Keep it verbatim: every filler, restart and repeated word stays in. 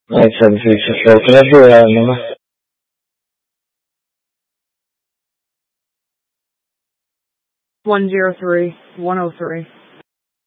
nine seven three six four. Can I have your uh, number? One zero three one zero three.